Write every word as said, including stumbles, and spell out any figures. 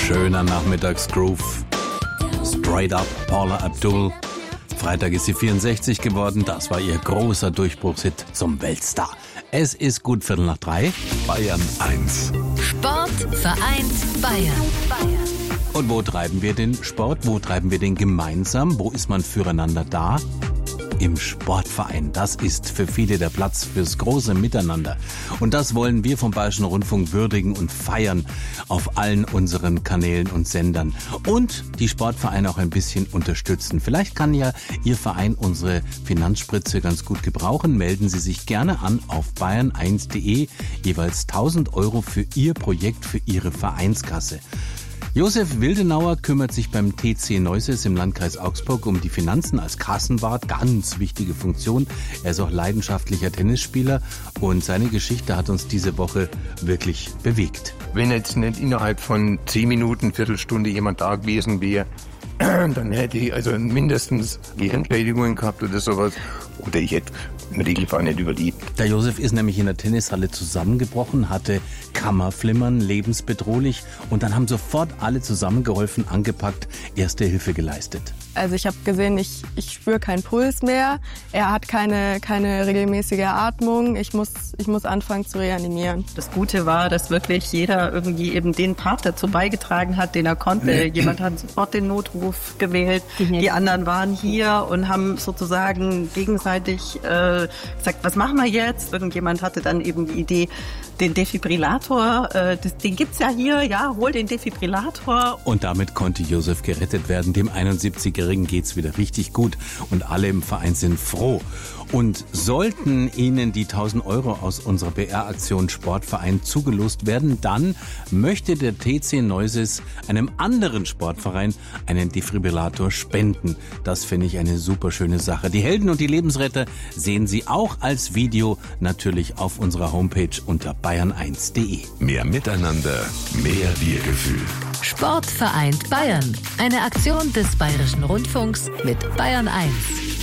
Schöner Nachmittagsgroove. Straight Up, Paula Abdul. Freitag ist sie vierundsechzig geworden. Das war ihr großer Durchbruchshit zum Weltstar. Es ist gut Viertel nach drei. Bayern eins. Sport vereint Bayern. Und wo treiben wir den Sport? Wo treiben wir den gemeinsam? Wo ist man füreinander da? Im Sportverein. Das ist für viele der Platz fürs große Miteinander. Und das wollen wir vom Bayerischen Rundfunk würdigen und feiern auf allen unseren Kanälen und Sendern. Und die Sportvereine auch ein bisschen unterstützen. Vielleicht kann ja Ihr Verein unsere Finanzspritze ganz gut gebrauchen. Melden Sie sich gerne an auf bayern eins punkt de. Jeweils tausend Euro für Ihr Projekt, für Ihre Vereinskasse. Josef Wildenauer kümmert sich beim T C Neuses im Landkreis Augsburg um die Finanzen als Kassenwart. Ganz wichtige Funktion. Er ist auch leidenschaftlicher Tennisspieler und seine Geschichte hat uns diese Woche wirklich bewegt. Wenn jetzt nicht innerhalb von zehn Minuten, Viertelstunde jemand da gewesen wäre, dann hätte ich also mindestens Gehirnschädigungen gehabt oder sowas. Oder ich hätte im Regelfall nicht überlebt. Der Josef ist nämlich in der Tennishalle zusammengebrochen, hatte Kammerflimmern, lebensbedrohlich. Und dann haben sofort alle zusammengeholfen, angepackt, erste Hilfe geleistet. Also ich habe gesehen, ich, ich spüre keinen Puls mehr. Er hat keine, keine regelmäßige Atmung. Ich muss, ich muss anfangen zu reanimieren. Das Gute war, dass wirklich jeder irgendwie eben den Part dazu beigetragen hat, den er konnte. Jemand hat sofort den Notruf gewählt. Die anderen waren hier und haben sozusagen gegenseitig äh, gesagt, was machen wir jetzt? Irgendjemand hatte dann eben die Idee, den Defibrillator, äh, das, den gibt's ja hier, ja, hol den Defibrillator. Und damit konnte Josef gerettet werden. Dem einundsiebzigjährigen geht's wieder richtig gut und alle im Verein sind froh. Und sollten Ihnen die tausend Euro aus unserer B R-Aktion Sportverein zugelost werden, dann möchte der T C Neuses einem anderen Sportverein einen Defibrillator spenden. Das finde ich eine super schöne Sache. Die Helden und die Lebensretter sehen Sie auch als Video natürlich auf unserer Homepage unter bayern eins punkt de. Mehr Miteinander, mehr Wir-Gefühl. Sport vereint Bayern. Eine Aktion des Bayerischen Rundfunks mit Bayern eins.